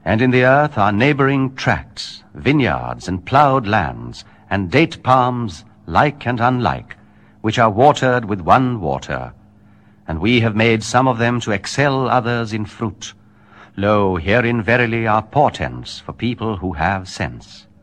And in the earth are neighboring tracts, vineyards, and ploughed lands, and date palms, like and unlike, which are watered with one water. And we have made some of them to excel others in fruit. Lo, herein verily are portents for people who have sense.